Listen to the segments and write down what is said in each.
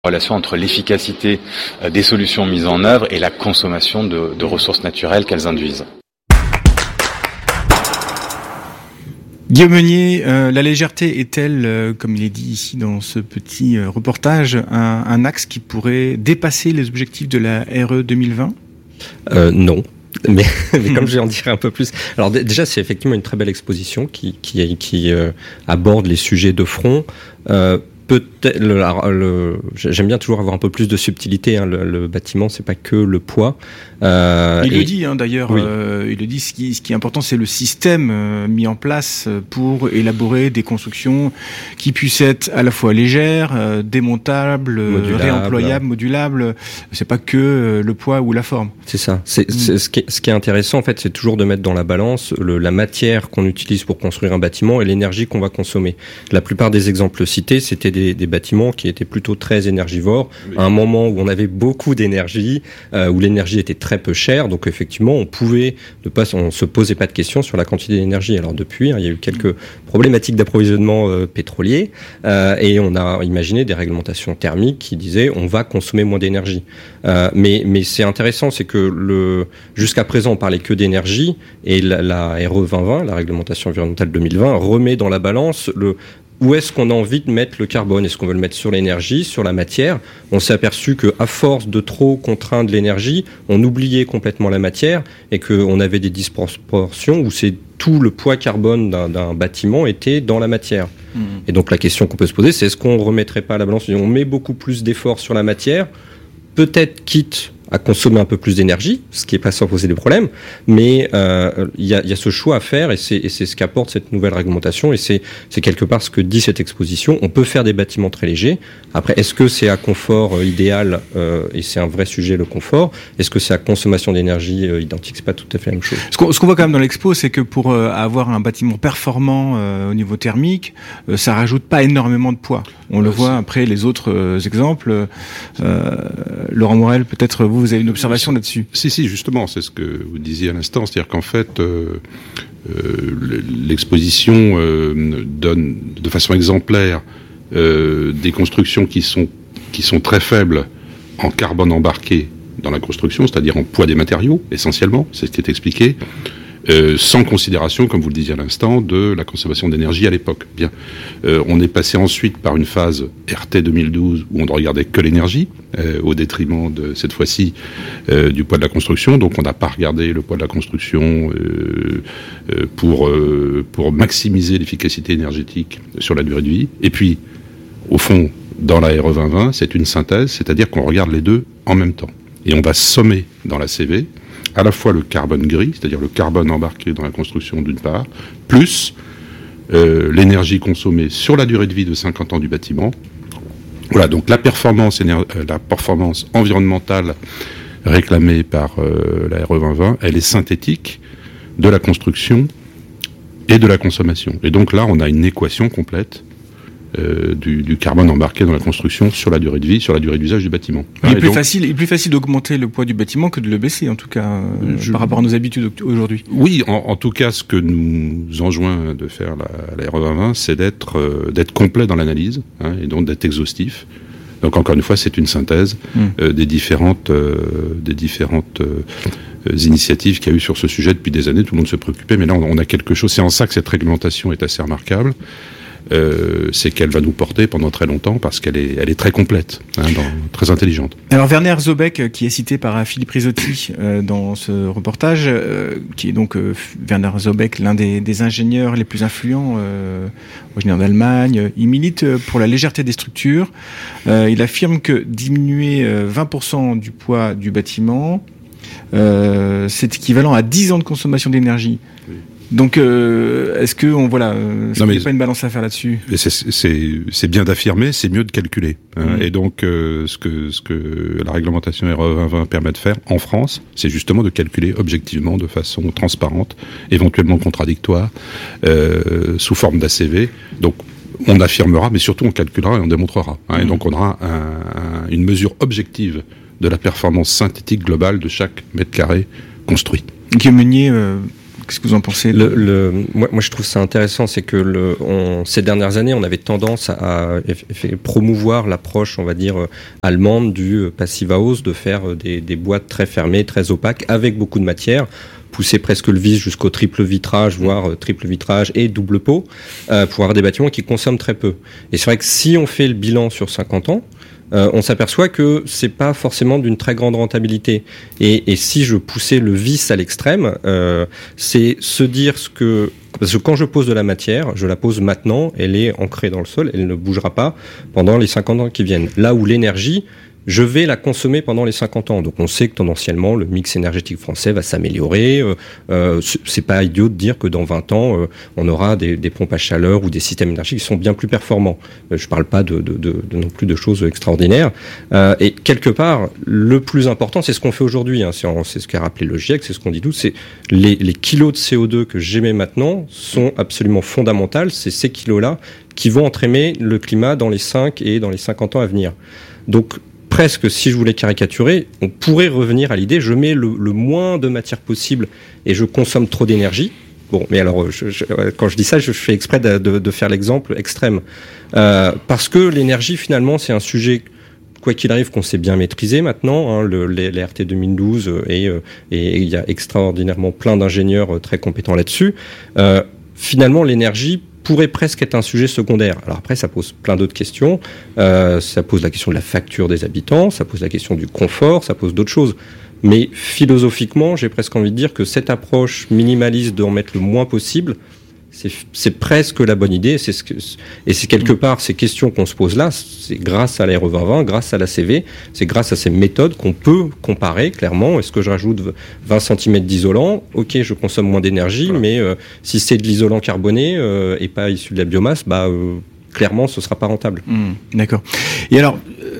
relation entre l'efficacité des solutions mises en œuvre et la consommation de ressources naturelles qu'elles induisent. Guillaume Meunier, la légèreté est-elle, comme il est dit ici dans ce petit reportage, un axe qui pourrait dépasser les objectifs de la RE 2020 ? Non. Mais comme je vais en dire un peu plus. Alors déjà, c'est effectivement une très belle exposition qui aborde les sujets de front. Peut-être, j'aime bien toujours avoir un peu plus de subtilité. Le bâtiment, c'est pas que le poids. Le dit d'ailleurs. Oui. Il le dit. Ce qui est important, c'est le système mis en place pour élaborer des constructions qui puissent être à la fois légères, démontables, réemployables, modulables. C'est pas que le poids ou la forme. C'est ça. Ce qui est intéressant, en fait, c'est toujours de mettre dans la balance la matière qu'on utilise pour construire un bâtiment et l'énergie qu'on va consommer. La plupart des exemples cités, c'était des bâtiments qui étaient plutôt très énergivores, à un moment où on avait beaucoup d'énergie, où l'énergie était très peu chère, donc effectivement on se posait pas de questions sur la quantité d'énergie. Alors depuis, il y a eu quelques problématiques d'approvisionnement pétrolier, et on a imaginé des réglementations thermiques qui disaient on va consommer moins d'énergie. Mais c'est intéressant, c'est que jusqu'à présent on parlait que d'énergie, et la RE 2020, la réglementation environnementale 2020, remet dans la balance où est-ce qu'on a envie de mettre le carbone ? Est-ce qu'on veut le mettre sur l'énergie, sur la matière ? On s'est aperçu qu'à force de trop contraindre l'énergie, on oubliait complètement la matière et qu'on avait des disproportions où tout le poids carbone d'un bâtiment était dans la matière. Et donc la question qu'on peut se poser, c'est est-ce qu'on ne remettrait pas à la balance ? On met beaucoup plus d'efforts sur la matière, peut-être quitte à consommer un peu plus d'énergie, ce qui n'est pas sans poser des problèmes, mais il y a ce choix à faire, et c'est ce qu'apporte cette nouvelle réglementation, et c'est quelque part ce que dit cette exposition. On peut faire des bâtiments très légers. Après, est-ce que c'est à confort idéal, et c'est un vrai sujet, le confort ? Est-ce que c'est à consommation d'énergie identique ? C'est pas tout à fait la même chose. Ce qu'on voit quand même dans l'expo, c'est que pour avoir un bâtiment performant au niveau thermique, ça rajoute pas énormément de poids. On le voit après les autres exemples. Laurent Morel, peut-être vous avez une observation là-dessus. Si, justement, c'est ce que vous disiez à l'instant, c'est-à-dire qu'en fait, l'exposition donne de façon exemplaire des constructions qui sont très faibles en carbone embarqué dans la construction, c'est-à-dire en poids des matériaux, essentiellement, c'est ce qui est expliqué, sans considération, comme vous le disiez à l'instant, de la consommation d'énergie à l'époque. Bien, on est passé ensuite par une phase RT 2012 où on ne regardait que l'énergie, au détriment de cette fois-ci du poids de la construction. Donc on n'a pas regardé le poids de la construction pour maximiser l'efficacité énergétique sur la durée de vie. Et puis, au fond, dans la RE 2020, c'est une synthèse, c'est-à-dire qu'on regarde les deux en même temps. Et on va sommer dans la CV à la fois le carbone gris, c'est-à-dire le carbone embarqué dans la construction d'une part, plus l'énergie consommée sur la durée de vie de 50 ans du bâtiment. Voilà, donc la performance environnementale réclamée par la RE 2020, elle est synthétique de la construction et de la consommation. Et donc là, on a une équation complète du carbone embarqué dans la construction sur la durée de vie, sur la durée d'usage du bâtiment. Il est plus facile d'augmenter le poids du bâtiment que de le baisser, en tout cas, par rapport à nos habitudes aujourd'hui. Oui, en tout cas, ce que nous enjoint de faire la RE 2020, c'est d'être complet dans l'analyse, et donc d'être exhaustif. Donc encore une fois, c'est une synthèse des différentes initiatives qu'il y a eu sur ce sujet depuis des années. Tout le monde se préoccupait, mais là, on a quelque chose. C'est en ça que cette réglementation est assez remarquable. C'est qu'elle va nous porter pendant très longtemps parce qu'elle est très complète, très intelligente. Alors Werner Zobeck, qui est cité par Philippe Risotti dans ce reportage, qui est donc Werner Zobeck, l'un des ingénieurs les plus influents, originaire d'Allemagne, il milite pour la légèreté des structures. Il affirme que diminuer 20% du poids du bâtiment, c'est équivalent à 10 ans de consommation d'énergie. Oui. Donc, est-ce que il n'y a pas une balance à faire là-dessus ? C'est bien d'affirmer, c'est mieux de calculer. Et donc, ce que la réglementation RE 2020 permet de faire en France, c'est justement de calculer objectivement, de façon transparente, éventuellement contradictoire, sous forme d'ACV. Donc, on affirmera, mais surtout on calculera et on démontrera. Et donc, on aura une mesure objective de la performance synthétique globale de chaque mètre carré construit. Guillaume Meunier, Qu'est-ce que vous en pensez? Moi, je trouve ça intéressant, c'est que ces dernières années, on avait tendance à promouvoir l'approche, on va dire, allemande du Passive House, de faire des boîtes très fermées, très opaques, avec beaucoup de matière, pousser presque le vis jusqu'au triple vitrage, voire triple vitrage et double pot, pour avoir des bâtiments qui consomment très peu. Et c'est vrai que si on fait le bilan sur 50 ans, on s'aperçoit que c'est pas forcément d'une très grande rentabilité. Et si je poussais le vice à l'extrême, c'est se dire parce que quand je pose de la matière, je la pose maintenant, elle est ancrée dans le sol, elle ne bougera pas pendant les 50 ans qui viennent. Là où l'énergie, je vais la consommer pendant les 50 ans. Donc on sait que tendanciellement, le mix énergétique français va s'améliorer. C'est pas idiot de dire que dans 20 ans, on aura des pompes à chaleur ou des systèmes énergétiques qui sont bien plus performants. Je parle pas de non plus de choses extraordinaires. Et quelque part, le plus important, c'est ce qu'on fait aujourd'hui. Hein. C'est ce qu'a rappelé le GIEC, c'est ce qu'on dit tous. C'est les kilos de CO2 que j'émets maintenant sont absolument fondamentales. C'est ces kilos-là qui vont entraîner le climat dans les 5 et dans les 50 ans à venir. Donc, presque, si je voulais caricaturer, on pourrait revenir à l'idée, je mets le moins de matière possible et je consomme trop d'énergie. Bon, mais alors, quand je dis ça, je fais exprès de faire l'exemple extrême. Parce que l'énergie, finalement, c'est un sujet, quoi qu'il arrive, qu'on sait bien maîtriser maintenant. Hein, les RT 2012, et il y a extraordinairement plein d'ingénieurs très compétents là-dessus. Finalement, l'énergie pourrait presque être un sujet secondaire. Alors après, ça pose plein d'autres questions. Ça pose la question de la facture des habitants, ça pose la question du confort, ça pose d'autres choses. Mais philosophiquement, j'ai presque envie de dire que cette approche minimaliste d'en mettre le moins possible, c'est presque la bonne idée. Et c'est quelque part ces questions qu'on se pose là, c'est grâce à l'ARE 2020, grâce à la CV, c'est grâce à ces méthodes qu'on peut comparer clairement. Est-ce que je rajoute 20 cm d'isolant? Ok, je consomme moins d'énergie, voilà. Mais si c'est de l'isolant carboné et pas issu de la biomasse, clairement, ce sera pas rentable. D'accord. Et alors,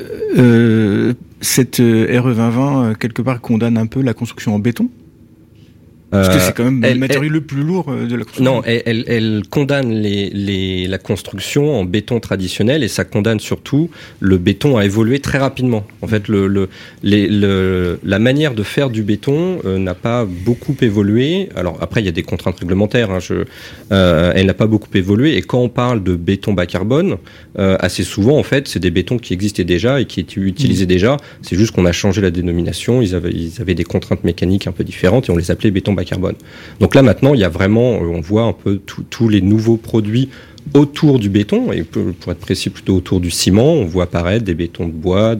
cette RE 2020, quelque part, condamne un peu la construction en béton? Parce que c'est quand même le matériau le plus lourd de la construction. Non, elle condamne la construction en béton traditionnel et ça condamne surtout le béton à évoluer très rapidement. En fait, la manière de faire du béton n'a pas beaucoup évolué. Alors après, il y a des contraintes réglementaires. Elle n'a pas beaucoup évolué. Et quand on parle de béton bas carbone, assez souvent, en fait, c'est des bétons qui existaient déjà et qui étaient utilisés déjà. C'est juste qu'on a changé la dénomination. Ils avaient des contraintes mécaniques un peu différentes et on les appelait béton bas carbone. Donc là maintenant, il y a vraiment, on voit un peu tous les nouveaux produits autour du béton, et pour être précis plutôt autour du ciment, on voit apparaître des bétons de bois,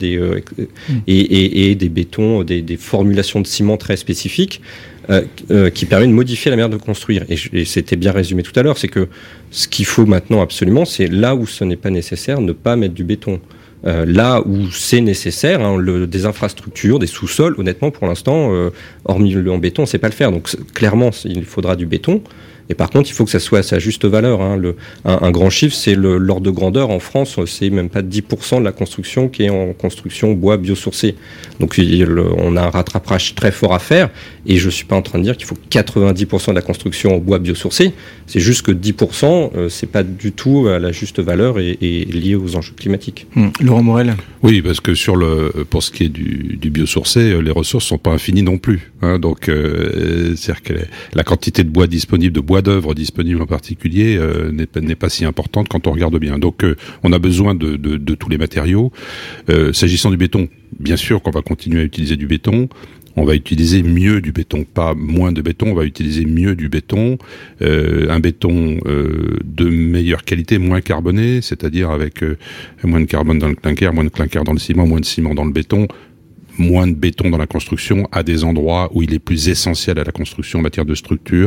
et des bétons, des formulations de ciment très spécifiques qui permettent de modifier la manière de construire. Et c'était bien résumé tout à l'heure, c'est que ce qu'il faut maintenant absolument, c'est là où ce n'est pas nécessaire, ne pas mettre du béton. Là où c'est nécessaire, des infrastructures, des sous-sols, honnêtement, pour l'instant, hormis en béton, on ne sait pas le faire. Donc, clairement, il faudra du béton. Et par contre, il faut que ça soit à sa juste valeur. Un grand chiffre, c'est l'ordre de grandeur. En France, c'est même pas 10% de la construction qui est en construction bois biosourcé. Donc, on a un rattrapage très fort à faire. Et je suis pas en train de dire qu'il faut 90% de la construction en bois biosourcé. C'est juste que 10%, c'est pas du tout à la juste valeur et lié aux enjeux climatiques. Laurent Morel. Oui, parce que pour ce qui est du biosourcé, les ressources sont pas infinies non plus. Donc, c'est-à-dire que la quantité de bois disponible, de bois d'œuvre disponible en particulier, n'est pas si importante quand on regarde bien. Donc, on a besoin de tous les matériaux. S'agissant du béton, bien sûr qu'on va continuer à utiliser du béton. On va utiliser mieux du béton, pas moins de béton, on va utiliser mieux du béton, un béton de meilleure qualité, moins carboné, c'est-à-dire avec moins de carbone dans le clinker, moins de clinker dans le ciment, moins de ciment dans le béton, moins de béton dans la construction à des endroits où il est plus essentiel à la construction en matière de structure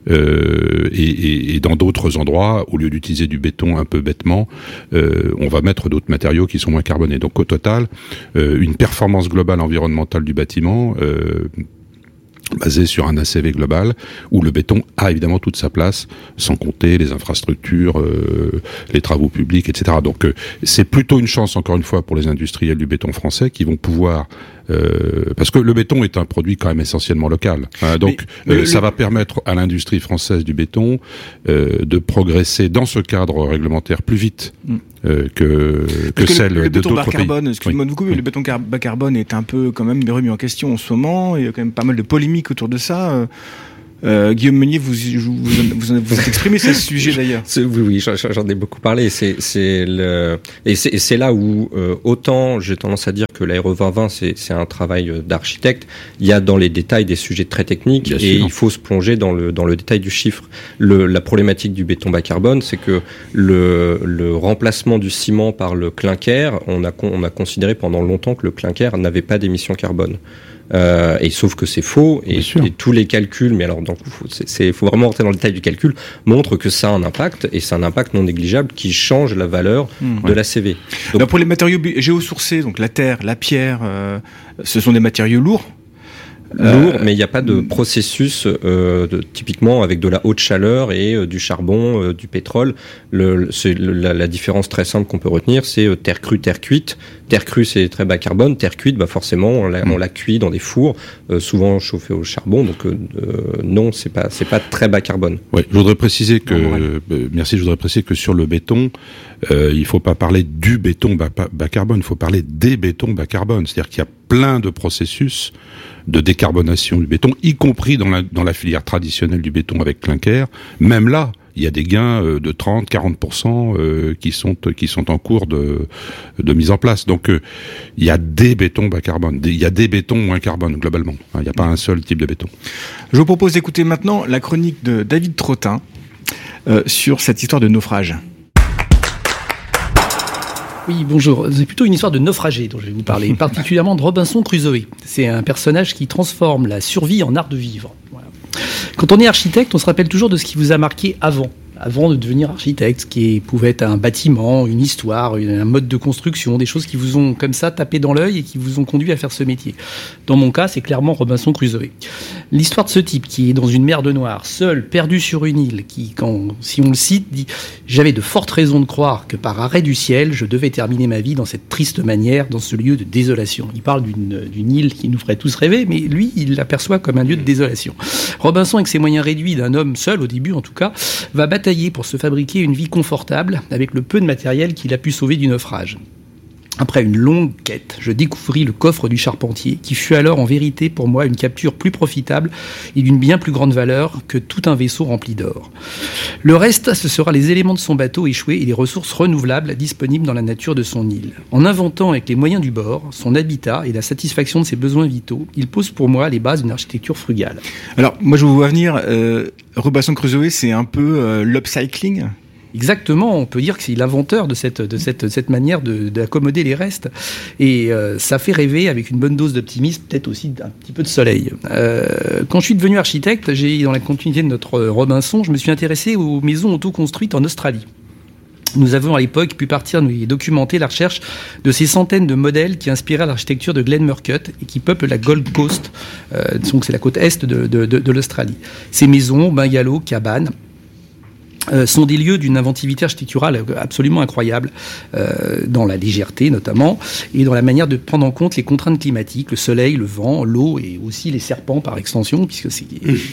et dans d'autres endroits, au lieu d'utiliser du béton un peu bêtement, on va mettre d'autres matériaux qui sont moins carbonés. Donc au total, une performance globale environnementale du bâtiment basé sur un ACV global, où le béton a évidemment toute sa place, sans compter les infrastructures, les travaux publics, etc. Donc c'est plutôt une chance, encore une fois, pour les industriels du béton français, qui vont pouvoir... parce que le béton est un produit quand même essentiellement local. Donc ça va permettre à l'industrie française du béton de progresser dans ce cadre réglementaire plus vite que celle de d'autres pays. Excusez-moi de vous couper, le béton bas carbone est un peu quand même remis en question en ce moment. Il y a quand même pas mal de polémiques autour de ça. Guillaume Meunier, vous êtes exprimé sur ce sujet d'ailleurs. Oui, j'en ai beaucoup parlé. C'est là où autant j'ai tendance à dire que l'ARE 2020 c'est un travail d'architecte. Il y a dans les détails des sujets très techniques et il faut se plonger dans le détail du chiffre. La problématique du béton bas carbone, c'est que le remplacement du ciment par le clinker, on a considéré pendant longtemps que le clinker n'avait pas d'émissions carbone. Et sauf que c'est faux et tous les calculs, mais alors donc faut vraiment rentrer dans le détail du calcul, montrent que ça a un impact et c'est un impact non négligeable qui change la valeur de la CV. Donc, pour les matériaux géosourcés, donc la terre, la pierre, ce sont des matériaux lourds. Mais il n'y a pas de processus typiquement avec de la haute chaleur et du charbon, du pétrole. La différence très simple qu'on peut retenir, c'est terre crue, terre cuite. Terre crue, c'est très bas carbone. Terre cuite, forcément, on la cuit dans des fours, souvent chauffés au charbon. Donc non, c'est pas très bas carbone. Ouais, je voudrais préciser que merci. Je voudrais préciser que sur le béton, il faut pas parler du béton bas carbone. Il faut parler des bétons bas carbone. C'est-à-dire qu'il y a plein de processus de décarbonation du béton, y compris dans la filière traditionnelle du béton avec clinker. Même là, il y a des gains de 30-40% qui sont en cours de mise en place. Donc il y a des bétons bas carbone, il y a des bétons moins carbone globalement. Il n'y a pas un seul type de béton. Je vous propose d'écouter maintenant la chronique de David Trottin sur cette histoire de naufrage. Oui, bonjour. C'est plutôt une histoire de naufragé dont je vais vous parler, particulièrement de Robinson Crusoe. C'est un personnage qui transforme la survie en art de vivre. Voilà. Quand on est architecte, on se rappelle toujours de ce qui vous a marqué avant de devenir architecte, ce qui pouvait être un bâtiment, une histoire, un mode de construction, des choses qui vous ont comme ça tapé dans l'œil et qui vous ont conduit à faire ce métier. Dans mon cas, c'est clairement Robinson Crusoe. L'histoire de ce type qui est dans une mer de noir, seul, perdu sur une île, qui, si on le cite, dit « J'avais de fortes raisons de croire que par arrêt du ciel, je devais terminer ma vie dans cette triste manière, dans ce lieu de désolation. » Il parle d'une île qui nous ferait tous rêver, mais lui, il l'aperçoit comme un lieu de désolation. Robinson, avec ses moyens réduits d'un homme seul, au début en tout cas, va batailler pour se fabriquer une vie confortable avec le peu de matériel qu'il a pu sauver du naufrage. Après une longue quête, je découvris le coffre du charpentier, qui fut alors en vérité pour moi une capture plus profitable et d'une bien plus grande valeur que tout un vaisseau rempli d'or. Le reste, ce sera les éléments de son bateau échoué et les ressources renouvelables disponibles dans la nature de son île. En inventant avec les moyens du bord, son habitat et la satisfaction de ses besoins vitaux, il pose pour moi les bases d'une architecture frugale. Alors, moi je vous vois venir, Robinson Crusoe, c'est un peu l'upcycling. Exactement, on peut dire que c'est l'inventeur de cette manière d'accommoder les restes. Et ça fait rêver avec une bonne dose d'optimisme, peut-être aussi un petit peu de soleil. Quand je suis devenu architecte, dans la continuité de notre Robinson, je me suis intéressé aux maisons auto-construites en Australie. Nous avons à l'époque pu partir et documenter la recherche de ces centaines de modèles qui inspiraient l'architecture de Glen Murcutt et qui peuplent la Gold Coast, donc c'est la côte est de l'Australie. Ces maisons, bungalows, cabanes, sont des lieux d'une inventivité architecturale absolument incroyable, dans la légèreté notamment, et dans la manière de prendre en compte les contraintes climatiques, le soleil, le vent, l'eau et aussi les serpents par extension, puisque c'est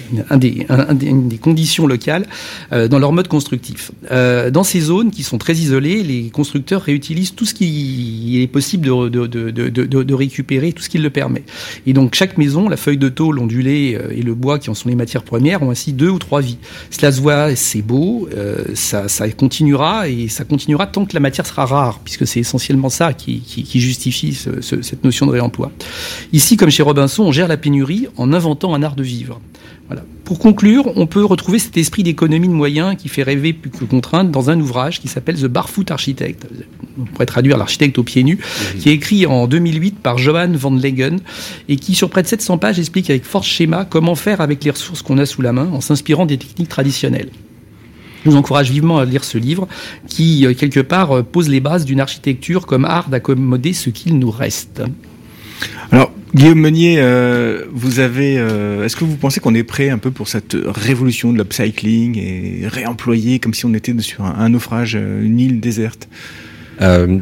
une des conditions locales dans leur mode constructif. Dans ces zones qui sont très isolées, les constructeurs réutilisent tout ce qui est possible de récupérer, tout ce qui le permet. Et donc chaque maison, la feuille de tôle ondulée et le bois qui en sont les matières premières ont ainsi 2 ou 3 vies. Cela se voit, c'est beau. Ça continuera et ça continuera tant que la matière sera rare, puisque c'est essentiellement ça qui justifie cette notion de réemploi. Ici, comme chez Robinson, on gère la pénurie en inventant un art de vivre. Voilà. Pour conclure, on peut retrouver cet esprit d'économie de moyens qui fait rêver plus que contrainte dans un ouvrage qui s'appelle The Barefoot Architect. On pourrait traduire l'architecte aux pieds nus, qui est écrit en 2008 par Johan van Leggen et qui, sur près de 700 pages, explique avec force schéma comment faire avec les ressources qu'on a sous la main en s'inspirant des techniques traditionnelles. Je vous encourage vivement à lire ce livre qui, quelque part, pose les bases d'une architecture comme art d'accommoder ce qu'il nous reste. Alors, Guillaume Meunier, est-ce que vous pensez qu'on est prêt un peu pour cette révolution de l'upcycling et réemployer comme si on était sur un naufrage, une île déserte ?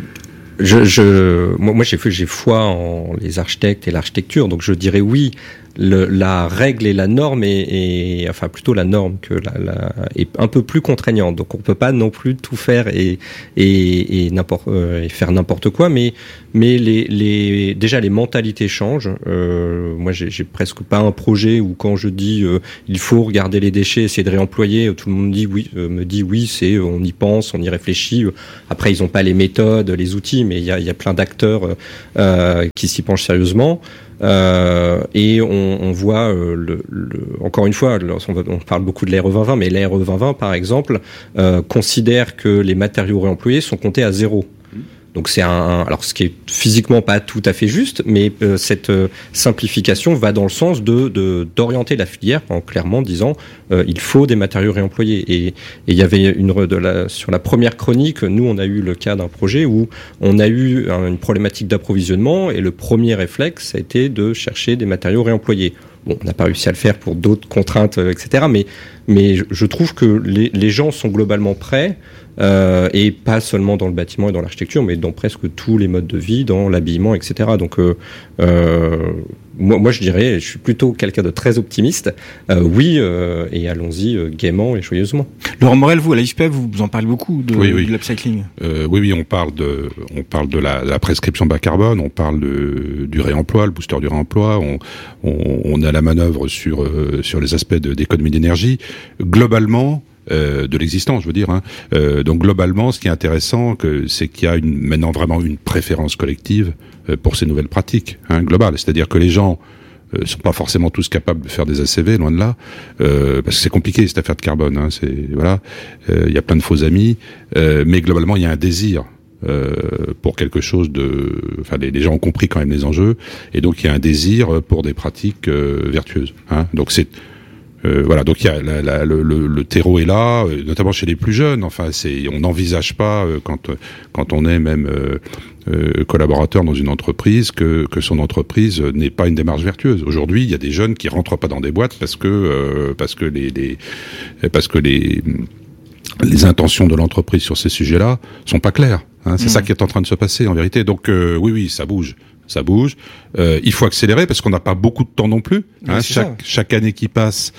Moi, j'ai foi en les architectes et l'architecture, donc je dirais oui. la règle et la norme enfin plutôt la norme est un peu plus contraignante. Donc on peut pas non plus tout faire et faire n'importe quoi, mais déjà les mentalités changent. Moi j'ai presque pas un projet où quand je dis il faut regarder les déchets, essayer de réemployer, tout le monde me dit oui, c'est on y pense, on y réfléchit. Après ils ont pas les méthodes, les outils, mais il y a plein d'acteurs qui s'y penchent sérieusement. Et on voit encore une fois, on parle beaucoup de l'ARE 2020, mais l'ARE 2020 par exemple considère que les matériaux réemployés sont comptés à 0. Donc c'est alors ce qui est physiquement pas tout à fait juste, mais cette simplification va dans le sens d'orienter la filière en clairement disant il faut des matériaux réemployés. Et il y avait sur la première chronique, nous on a eu le cas d'un projet où on a eu une problématique d'approvisionnement et le premier réflexe a été de chercher des matériaux réemployés. Bon, on n'a pas réussi à le faire pour d'autres contraintes, etc. Mais je trouve que les gens sont globalement prêts, et pas seulement dans le bâtiment et dans l'architecture, mais dans presque tous les modes de vie, dans l'habillement, etc. Donc, moi, je dirais, je suis plutôt quelqu'un de très optimiste. Oui, et allons-y gaiement et joyeusement. Laurent Morel, vous, à la IFPEV, vous en parlez beaucoup de l'upcycling. Oui, on parle de la prescription bas carbone, on parle du réemploi, le booster du réemploi, on a la manœuvre sur les aspects d'économie d'énergie. Globalement, de l'existant, je veux dire. Donc globalement, ce qui est intéressant, c'est qu'il y a maintenant vraiment une préférence collective pour ces nouvelles pratiques globales. C'est-à-dire que les gens sont pas forcément tous capables de faire des ACV, loin de là, parce que c'est compliqué cette affaire de carbone. Il y a plein de faux amis, mais globalement, il y a un désir. Pour quelque chose les gens ont compris quand même les enjeux, et donc il y a un désir pour des pratiques vertueuses. Donc c'est donc il y a le terreau est là, notamment chez les plus jeunes. Enfin, on n'envisage pas quand on est même collaborateur dans une entreprise que son entreprise n'ait pas une démarche vertueuse. Aujourd'hui, il y a des jeunes qui rentrent pas dans des boîtes parce que les intentions de l'entreprise sur ces sujets-là sont pas claires. C'est ça qui est en train de se passer en vérité. Donc oui, ça bouge. Il faut accélérer parce qu'on n'a pas beaucoup de temps non plus. Chaque année qui passe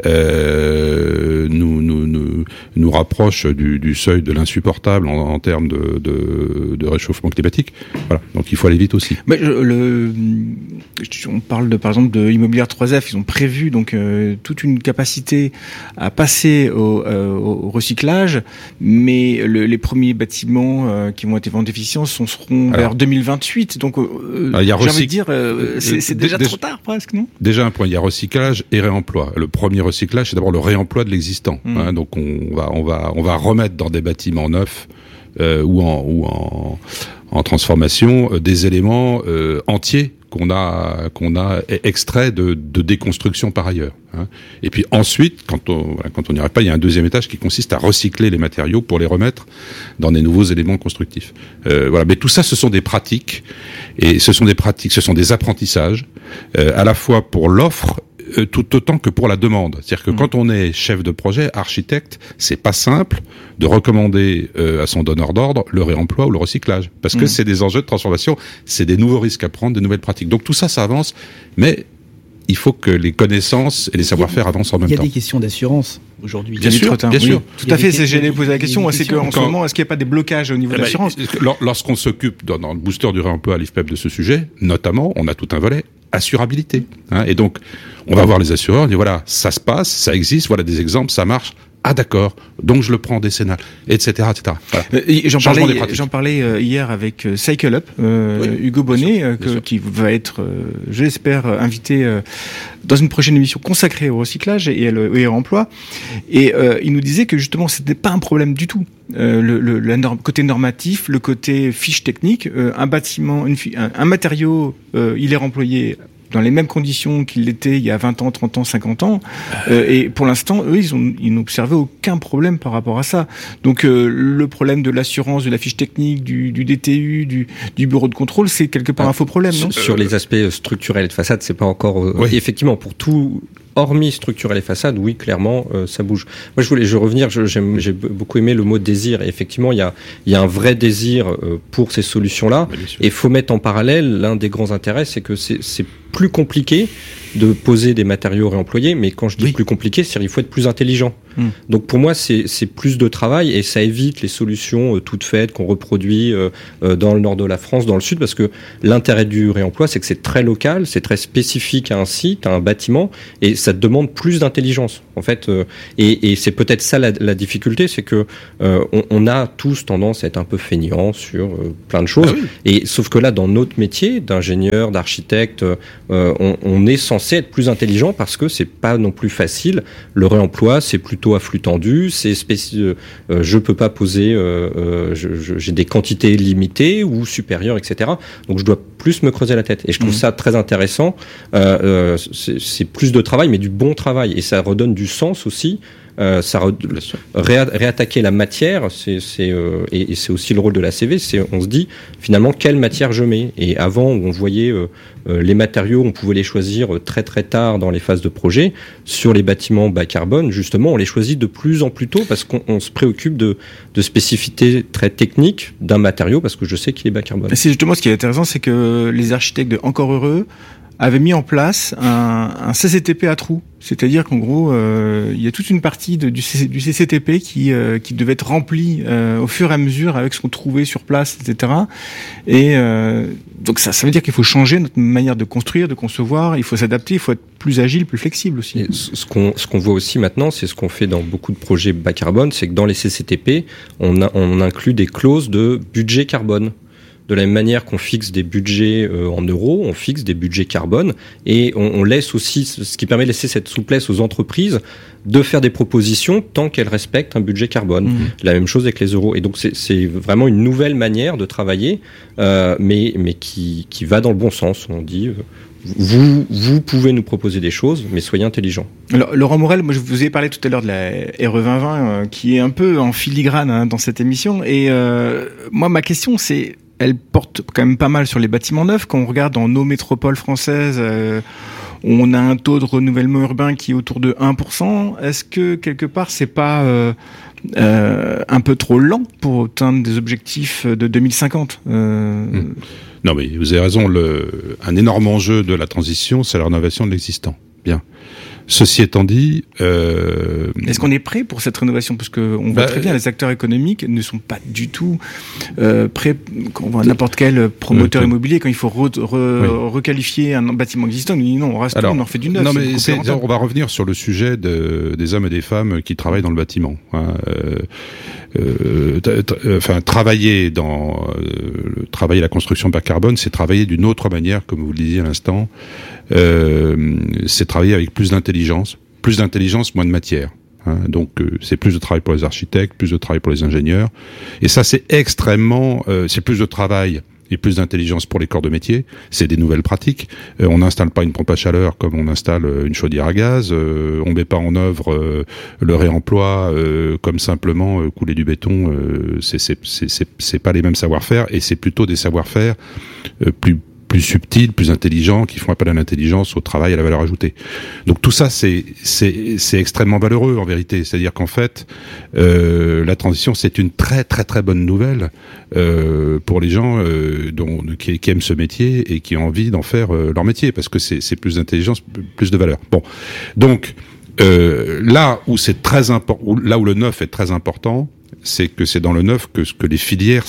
nous rapproche du seuil de l'insupportable en termes de réchauffement climatique. Voilà. Donc il faut aller vite aussi. Mais on parle par exemple de Immobilière 3F. Ils ont prévu donc toute une capacité à passer au recyclage, mais les premiers bâtiments qui vont être en déficience seront vers 2028. Donc j'ai envie de dire, c'est déjà trop tard presque, non ? Déjà un point, il y a recyclage et réemploi. Le premier recyclage, c'est d'abord le réemploi de l'existant. Donc on va remettre dans des bâtiments neufs ou en transformation des éléments entiers qu'on a extraits de déconstruction par ailleurs. Et puis ensuite, quand on n'y arrive pas, il y a un deuxième étage qui consiste à recycler les matériaux pour les remettre dans des nouveaux éléments constructifs. Mais tout ça, ce sont des pratiques, et ce sont des apprentissages, à la fois pour l'offre, tout autant que pour la demande. C'est-à-dire que quand on est chef de projet, architecte, c'est pas simple de recommander à son donneur d'ordre le réemploi ou le recyclage, parce que c'est des enjeux de transformation, c'est des nouveaux risques à prendre, des nouvelles pratiques. Donc tout ça, ça avance, mais il faut que les connaissances et les savoir-faire avancent en même temps. Il y a des questions d'assurance aujourd'hui. Bien sûr. Tout à fait, j'allais poser la question. C'est qu'en ce moment, est-ce qu'il n'y a pas des blocages au niveau de l'assurance ? Lorsqu'on s'occupe dans le booster du réemploi à l'IFPEB de ce sujet, notamment, on a tout un volet assurabilité. Et donc, on va voir les assureurs, on dit voilà, ça se passe, ça existe, voilà des exemples, ça marche. Ah d'accord, donc je le prends en décennal, etc. Voilà. J'en parlais hier avec Cycle Up, Hugo Bonnet, bien sûr. Qui va être, je l'espère, invité dans une prochaine émission consacrée au recyclage et au réemploi. Et il nous disait que justement, c'était pas un problème du tout. Le côté normatif, le côté fiche technique, un bâtiment, un matériau, il est remployé dans les mêmes conditions qu'il l'était il y a 20 ans, 30 ans, 50 ans. Et pour l'instant, eux, ils n'ont observé aucun problème par rapport à ça. Donc, le problème de l'assurance, de la fiche technique, du DTU, du bureau de contrôle, c'est quelque part un faux problème, non ? Sur les aspects structurels de façade, c'est pas encore... Oui. Effectivement, pour tout... Hormis structurer les façades, oui, clairement, ça bouge. Moi, je voulais revenir. J'ai beaucoup aimé le mot désir. Et effectivement, il y a un vrai désir pour ces solutions-là. Et il faut mettre en parallèle l'un des grands intérêts, c'est que c'est plus compliqué de poser des matériaux réemployés, mais quand je dis plus compliqué, c'est-à-dire il faut être plus intelligent. Donc pour moi, c'est plus de travail et ça évite les solutions toutes faites qu'on reproduit dans le nord de la France, dans le sud, parce que l'intérêt du réemploi, c'est que c'est très local, c'est très spécifique à un site, à un bâtiment, et ça demande plus d'intelligence. En fait, et c'est peut-être ça la difficulté, c'est que on a tous tendance à être un peu feignants sur plein de choses. Et sauf que là, dans notre métier d'ingénieur, d'architecte, on est censé être plus intelligent parce que c'est pas non plus facile. Le réemploi, c'est plutôt à flux tendu, je peux pas poser, j'ai des quantités limitées ou supérieures, etc. Donc je dois plus me creuser la tête. Et je trouve ça très intéressant. C'est plus de travail, mais du bon travail. Et ça redonne du sens aussi. Réattaquer la matière, et c'est aussi le rôle de la CV, on se dit finalement quelle matière je mets. Et avant, où on voyait les matériaux, on pouvait les choisir très très tard dans les phases de projet. Sur les bâtiments bas carbone, justement, on les choisit de plus en plus tôt parce qu'on se préoccupe de spécificités très techniques d'un matériau parce que je sais qu'il est bas carbone. C'est justement ce qui est intéressant, c'est que les architectes de Encore Heureux avaient mis en place un CCTP à trous. C'est-à-dire qu'en gros, il y a toute une partie du CCTP qui devait être remplie au fur et à mesure avec ce qu'on trouvait sur place, etc. Et donc ça veut dire qu'il faut changer notre manière de construire, de concevoir, il faut s'adapter, il faut être plus agile, plus flexible aussi. Et ce qu'on voit aussi maintenant, c'est ce qu'on fait dans beaucoup de projets bas carbone, c'est que dans les CCTP, on inclut des clauses de budget carbone. De la même manière qu'on fixe des budgets en euros, on fixe des budgets carbone et on laisse aussi, ce qui permet de laisser cette souplesse aux entreprises de faire des propositions tant qu'elles respectent un budget carbone. La même chose avec les euros. Et donc c'est vraiment une nouvelle manière de travailler, mais qui va dans le bon sens. On dit vous pouvez nous proposer des choses, mais soyez intelligents. Alors, Laurent Morel, moi je vous ai parlé tout à l'heure de la RE 2020 qui est un peu en filigrane dans cette émission. Et moi ma question c'est, elle porte quand même pas mal sur les bâtiments neufs. Quand on regarde dans nos métropoles françaises, on a un taux de renouvellement urbain qui est autour de 1%. Est-ce que quelque part c'est pas un peu trop lent pour atteindre des objectifs de 2050 Non, mais vous avez raison. Un énorme enjeu de la transition, c'est la rénovation de l'existant. Bien. Ceci étant dit, est-ce qu'on est prêt pour cette rénovation? Parce que on voit très bien, les acteurs économiques ne sont pas du tout prêts. Quand on voit n'importe quel promoteur immobilier, quand il faut requalifier un bâtiment existant, il dit non, on reste, on en fait du neuf. Non, mais on va revenir sur le sujet des hommes et des femmes qui travaillent dans le bâtiment. Travailler la construction bas carbone, c'est travailler d'une autre manière, comme vous le disiez à l'instant. C'est travailler avec plus d'intelligence, moins de matière. Donc c'est plus de travail pour les architectes, plus de travail pour les ingénieurs, et ça c'est extrêmement, c'est plus de travail et plus d'intelligence pour les corps de métier. C'est des nouvelles pratiques. On n'installe pas une pompe à chaleur comme on installe une chaudière à gaz. On met pas en œuvre le réemploi comme simplement couler du béton. C'est pas les mêmes savoir-faire, et c'est plutôt des savoir-faire plus subtils, plus intelligents, qui font appel à l'intelligence, au travail, à la valeur ajoutée. Donc tout ça, c'est extrêmement valeureux en vérité. C'est-à-dire qu'en fait, la transition, c'est une très très très bonne nouvelle pour les gens qui aiment ce métier et qui ont envie d'en faire leur métier, parce que c'est plus d'intelligence, plus de valeur. Bon, donc là où c'est très important, là où le neuf est très important, c'est que c'est dans le neuf que les filières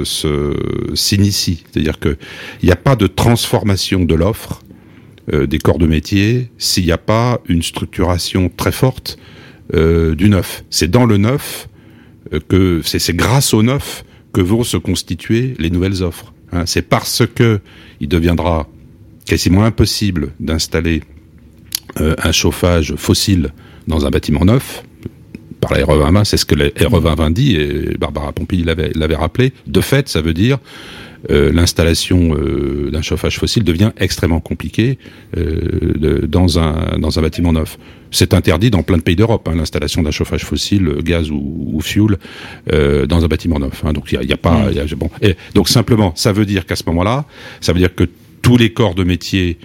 s'initient. C'est-à-dire que il n'y a pas de transformation de l'offre des corps de métier s'il n'y a pas une structuration très forte du neuf. C'est dans le neuf que c'est grâce au neuf que vont se constituer les nouvelles offres. C'est parce que il deviendra quasiment impossible d'installer un chauffage fossile dans un bâtiment neuf. Par la RE 2020, c'est ce que la RE 2020 dit, et Barbara Pompili l'avait rappelé. De fait, ça veut dire l'installation d'un chauffage fossile devient extrêmement compliquée dans un bâtiment neuf. C'est interdit dans plein de pays d'Europe, l'installation d'un chauffage fossile, gaz ou fuel, dans un bâtiment neuf. Donc il y a pas, Et donc simplement, ça veut dire qu'à ce moment-là, ça veut dire que tous les corps de métier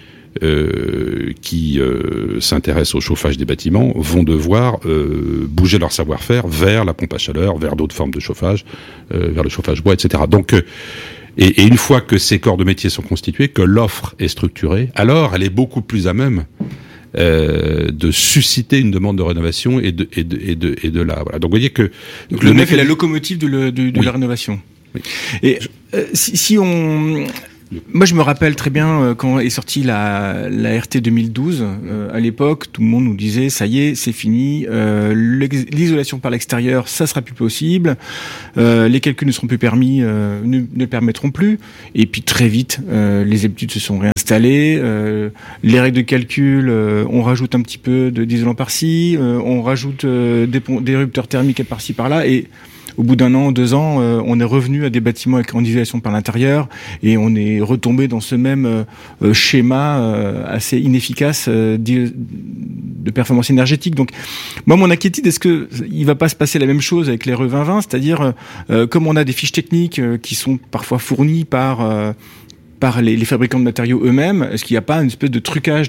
qui s'intéressent au chauffage des bâtiments vont devoir bouger leur savoir-faire vers la pompe à chaleur, vers d'autres formes de chauffage, vers le chauffage bois, etc. Donc Et une fois que ces corps de métier sont constitués, que l'offre est structurée, alors elle est beaucoup plus à même de susciter une demande de rénovation et de la voilà. Donc vous voyez que le neuf est la locomotive de la rénovation. Oui. Et si on moi, je me rappelle très bien quand est sortie la RT 2012. À l'époque, tout le monde nous disait ça y est, c'est fini. L'isolation par l'extérieur, ça sera plus possible. Les calculs ne seront plus permis, ne permettront plus. Et puis très vite, les habitudes se sont réinstallées. Les règles de calcul, on rajoute un petit peu d'isolant par-ci, on rajoute des rupteurs thermiques par-ci par-là et au bout d'un an, 2 ans, on est revenu à des bâtiments avec grande isolation par l'intérieur et on est retombé dans ce même schéma assez inefficace de performance énergétique. Donc, moi, mon inquiétude, est-ce que il va pas se passer la même chose avec les RE 2020, c'est-à-dire comme on a des fiches techniques qui sont parfois fournies par les fabricants de matériaux eux-mêmes, est-ce qu'il n'y a pas une espèce de trucage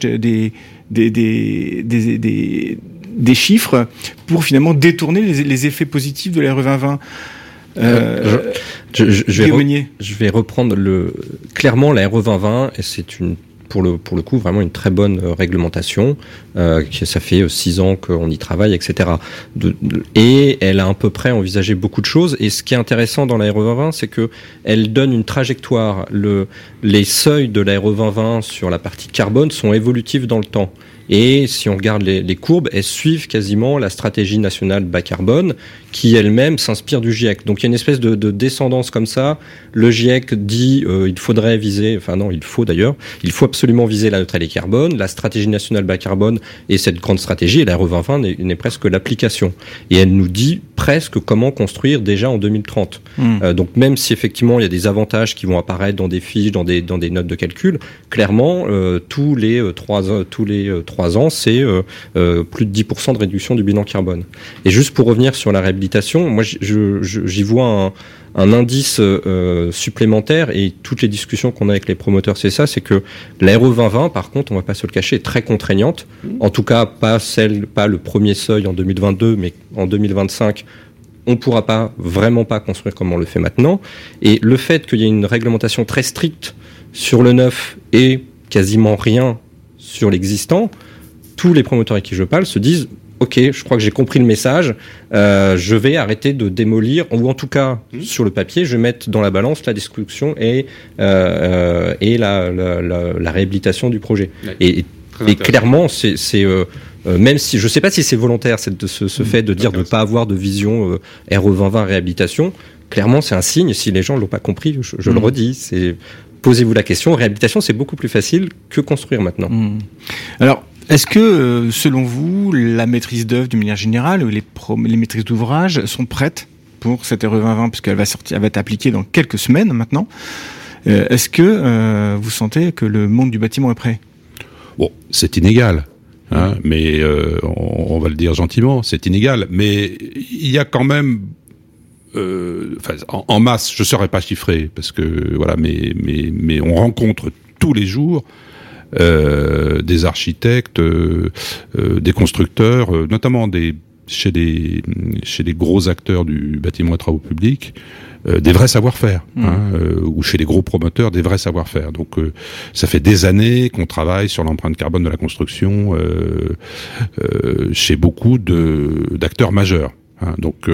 des chiffres pour finalement détourner les effets positifs de la RE 2020. Je vais reprendre clairement la RE 2020 et c'est pour le coup vraiment une très bonne réglementation. Ça fait 6 ans qu'on y travaille, etc. Et elle a à peu près envisagé beaucoup de choses. Et ce qui est intéressant dans la RE 2020, c'est que elle donne une trajectoire. Les seuils de la RE 2020 sur la partie carbone sont évolutifs dans le temps. Et si on regarde les courbes, elles suivent quasiment la stratégie nationale bas carbone qui elle-même s'inspire du GIEC. Donc il y a une espèce de descendance comme ça. Le GIEC dit il faudrait viser, enfin non, il faut absolument viser la neutralité carbone. La stratégie nationale bas carbone est cette grande stratégie et la RE 2020 n'est presque l'application. Et elle nous dit presque comment construire déjà en 2030. Donc même si effectivement il y a des avantages qui vont apparaître dans des fiches, dans des notes de calcul, clairement tous les 3 ans, c'est plus de 10% de réduction du bilan carbone. Et juste pour revenir sur la réhabilitation, moi j'y vois un indice supplémentaire et toutes les discussions qu'on a avec les promoteurs, c'est ça, c'est que la RE 2020, par contre, on va pas se le cacher, est très contraignante. En tout cas, pas le premier seuil en 2022, mais en 2025, on pourra vraiment pas construire comme on le fait maintenant. Et le fait qu'il y ait une réglementation très stricte sur le neuf et quasiment rien sur l'existant, tous les promoteurs avec qui je parle se disent ok, je crois que j'ai compris le message, je vais arrêter de démolir, ou en tout cas sur le papier, je vais mettre dans la balance la destruction et la réhabilitation du projet. Ouais, et clairement, c'est même si je ne sais pas si c'est volontaire, ce fait de dire de ne pas avoir de vision RE 2020 réhabilitation, clairement c'est un signe. Si les gens ne l'ont pas compris, je le redis, posez-vous la question. Réhabilitation, c'est beaucoup plus facile que construire maintenant. Alors, est-ce que, selon vous, la maîtrise d'œuvre, d'une manière générale, ou les maîtrises d'ouvrage sont prêtes pour cette RE 2020, puisqu'elle elle va être appliquée dans quelques semaines maintenant. Est-ce que vous sentez que le monde du bâtiment est prêt ? Bon, c'est inégal, hein, mais on va le dire gentiment, c'est inégal. Mais il y a quand même... en masse, je ne saurais pas chiffrer, parce que voilà, mais on rencontre tous les jours des architectes, des constructeurs, notamment chez les gros acteurs du bâtiment et travaux publics, des vrais savoir-faire, ou chez les gros promoteurs, des vrais savoir-faire. Donc ça fait des années qu'on travaille sur l'empreinte carbone de la construction chez beaucoup d'acteurs majeurs. Hein, donc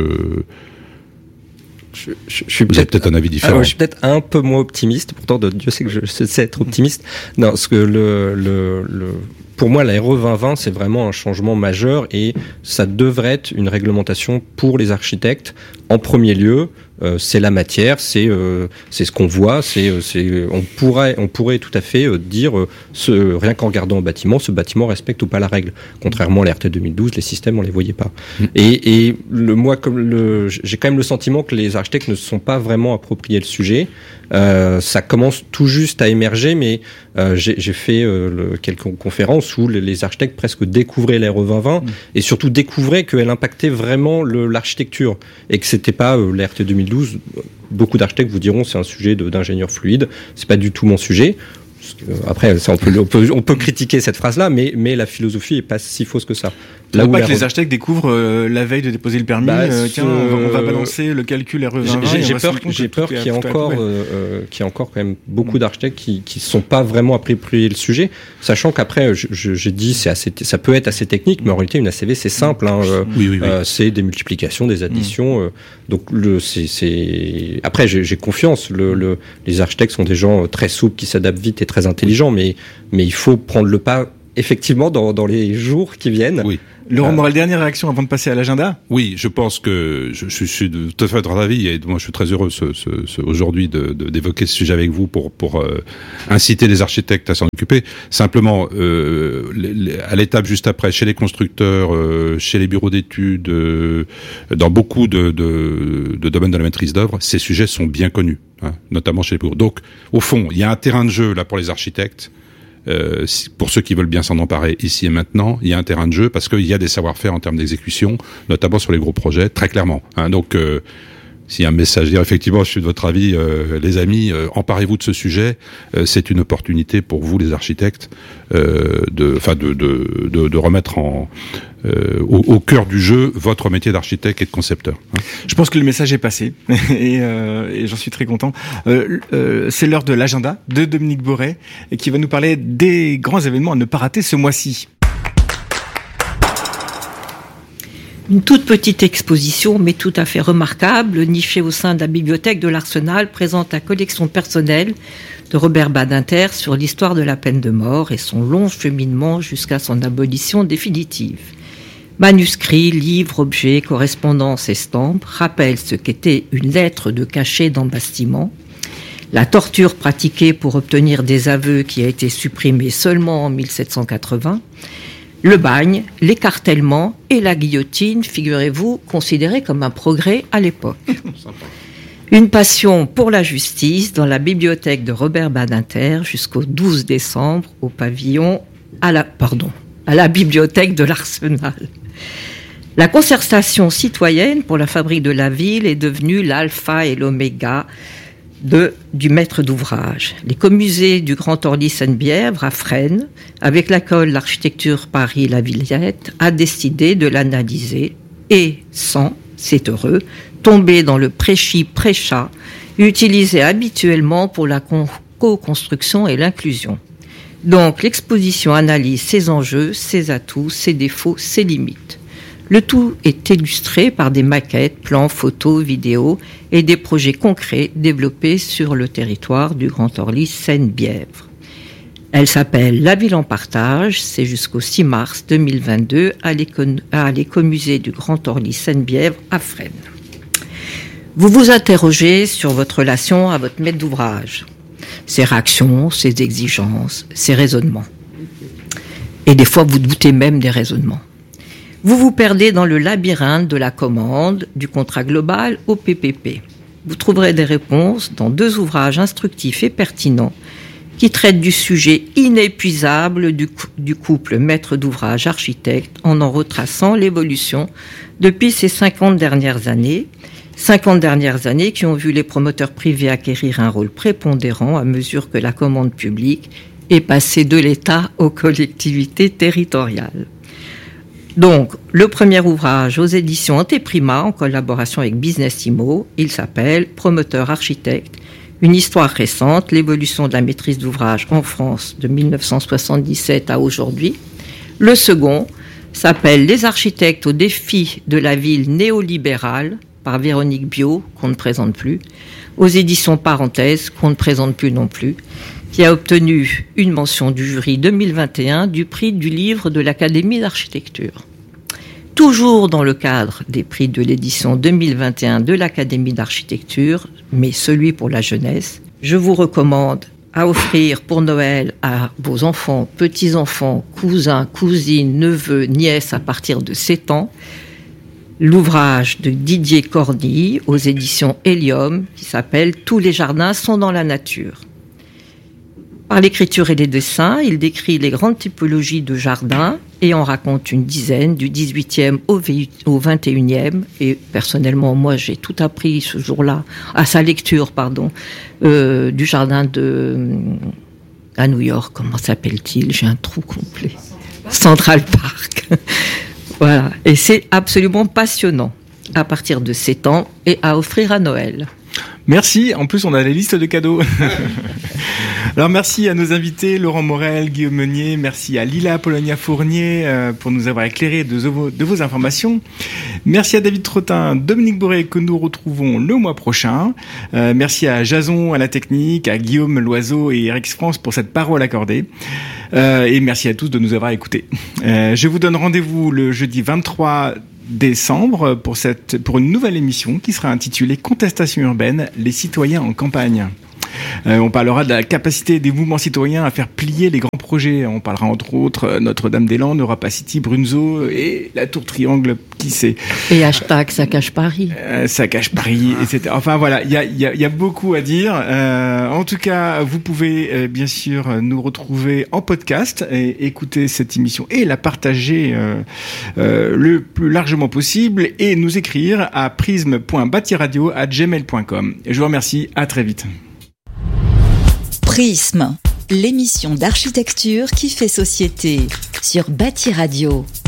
je suis peut-être un avis différent. Je suis peut-être un peu moins optimiste. Pourtant, Dieu sait que je sais être optimiste. Non, parce que pour moi, la RE 2020, c'est vraiment un changement majeur et ça devrait être une réglementation pour les architectes en premier lieu. C'est la matière, c'est ce qu'on voit, on pourrait tout à fait dire rien qu'en regardant un bâtiment, ce bâtiment respecte ou pas la règle. Contrairement à la RT 2012, les systèmes on les voyait pas. Et j'ai quand même le sentiment que les architectes ne se sont pas vraiment appropriés le sujet. Ça commence tout juste à émerger, mais j'ai fait quelques conférences où les architectes presque découvraient la RE 2020 et surtout découvraient qu'elle impactait vraiment l'architecture et que c'était pas la RT 2012. Beaucoup d'architectes vous diront c'est un sujet d'ingénieur fluide, c'est pas du tout mon sujet. Après, ça, on peut critiquer cette phrase-là, mais la philosophie est pas si fausse que ça. Là où pas que les architectes découvrent la veille de déposer le permis, tiens, on va balancer le calcul RE2020. J'ai peur qu'il y ait encore quand même beaucoup d'architectes qui sont pas vraiment appropriés le sujet, sachant qu'après, j'ai dit ça peut être assez technique, mais en réalité une ACV c'est simple. Oui. C'est des multiplications, des additions. Donc après j'ai confiance. Les architectes sont des gens très souples qui s'adaptent vite et très intelligents, mais il faut prendre le pas effectivement dans les jours qui viennent. Oui. Laurent Morel, dernière réaction avant de passer à l'agenda. Oui, je pense que je suis tout à fait de votre avis, et moi je suis très heureux aujourd'hui d'évoquer ce sujet avec vous pour inciter les architectes à s'en occuper. Simplement, à l'étape juste après, chez les constructeurs, chez les bureaux d'études, dans beaucoup de domaines de la maîtrise d'œuvre, ces sujets sont bien connus, notamment chez les bureaux. Donc, au fond, il y a un terrain de jeu là pour les architectes. Pour ceux qui veulent bien s'en emparer ici et maintenant, il y a un terrain de jeu parce qu'il y a des savoir-faire en termes d'exécution, notamment sur les gros projets, très clairement. Donc, s'il y a un message à dire, effectivement, je suis de votre avis, les amis, emparez-vous de ce sujet. C'est une opportunité pour vous, les architectes, de remettre au cœur du jeu votre métier d'architecte et de concepteur. Je pense que le message est passé et j'en suis très content. C'est l'heure de l'agenda de Dominique Boré qui va nous parler des grands événements à ne pas rater ce mois-ci. Une toute petite exposition, mais tout à fait remarquable, nichée au sein de la bibliothèque de l'Arsenal, présente la collection personnelle de Robert Badinter sur l'histoire de la peine de mort et son long cheminement jusqu'à son abolition définitive. Manuscrits, livres, objets, correspondances, estampes rappellent ce qu'était une lettre de cachet d'embastiment, la torture pratiquée pour obtenir des aveux qui a été supprimée seulement en 1780, le bagne, l'écartèlement et la guillotine, figurez-vous, considérés comme un progrès à l'époque. Une passion pour la justice dans la bibliothèque de Robert Badinter jusqu'au 12 décembre au pavillon à la bibliothèque de l'Arsenal. La concertation citoyenne pour la fabrique de la ville est devenue l'alpha et l'oméga du maître d'ouvrage. L'écomusée du Grand Orly Seine-Bièvre à Fresnes, avec l'école d'architecture Paris-La Villette, a décidé de l'analyser et sans, c'est heureux, tomber dans le prêchi-prêcha utilisé habituellement pour la co-construction et l'inclusion. Donc l'exposition analyse ses enjeux, ses atouts, ses défauts, ses limites. Le tout est illustré par des maquettes, plans, photos, vidéos et des projets concrets développés sur le territoire du Grand Orly Seine-Bièvre. Elle s'appelle La Ville en Partage, c'est jusqu'au 6 mars 2022 à l'écomusée du Grand Orly Seine-Bièvre à Fresnes. Vous vous interrogez sur votre relation à votre maître d'ouvrage, ses réactions, ses exigences, ses raisonnements. Et des fois, vous doutez même des raisonnements. Vous vous perdez dans le labyrinthe de la commande, du contrat global au PPP. Vous trouverez des réponses dans 2 ouvrages instructifs et pertinents qui traitent du sujet inépuisable du couple maître d'ouvrage architecte en retraçant l'évolution depuis ces 50 dernières années. 50 dernières années qui ont vu les promoteurs privés acquérir un rôle prépondérant à mesure que la commande publique est passée de l'État aux collectivités territoriales. Donc, le premier ouvrage aux éditions Anteprima, en collaboration avec Business Immo, il s'appelle « Promoteur architecte, une histoire récente, l'évolution de la maîtrise d'ouvrage en France de 1977 à aujourd'hui ». Le second s'appelle « Les architectes au défi de la ville néolibérale » par Véronique Biot, qu'on ne présente plus, aux éditions Parenthèses, qu'on ne présente plus non plus, qui a obtenu une mention du jury 2021 du prix du livre de l'Académie d'architecture. Toujours dans le cadre des prix de l'édition 2021 de l'Académie d'architecture, mais celui pour la jeunesse, je vous recommande à offrir pour Noël à vos enfants, petits-enfants, cousins, cousines, neveux, nièces à partir de 7 ans, l'ouvrage de Didier Corny aux éditions Hélium qui s'appelle « Tous les jardins sont dans la nature ». Par l'écriture et les dessins, il décrit les grandes typologies de jardins et en raconte une dizaine, du 18e au 21e. Et personnellement, moi, j'ai tout appris ce jour-là, à sa lecture, du jardin de à New York. Comment s'appelle-t-il? J'ai un trou complet. Central Park. Voilà. Et c'est absolument passionnant à partir de 7 ans et à offrir à Noël. Merci. En plus, on a la liste de cadeaux. Alors, merci à nos invités, Laurent Morel, Guillaume Meunier. Merci à Lila Polonia Fournier pour nous avoir éclairé de vos informations. Merci à David Trottin, Dominique Boré, que nous retrouvons le mois prochain. Merci à Jason, à la technique, à Guillaume Loiseau et Eric France pour cette parole accordée. Et merci à tous de nous avoir écoutés. Je vous donne rendez-vous le jeudi 23 décembre pour une nouvelle émission qui sera intitulée Contestation urbaine, les citoyens en campagne. On parlera de la capacité des mouvements citoyens à faire plier les grands projets. On parlera entre autres Notre-Dame-des-Landes, Europa City, Brunzo et la Tour Triangle, qui sait. Et hashtag ça cache Paris. Ça cache Paris, etc. Enfin voilà, il y a beaucoup à dire. En tout cas, vous pouvez bien sûr nous retrouver en podcast et écouter cette émission et la partager le plus largement possible et nous écrire à prisme.batiradio@gmail.com. Et je vous remercie, à très vite. Prisme, l'émission d'architecture qui fait société sur Bâti Radio.